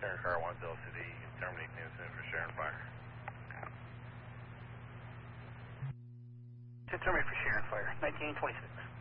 Center car 10 LCD, terminate the incident for share and fire. To terminate for share and fire, 1926.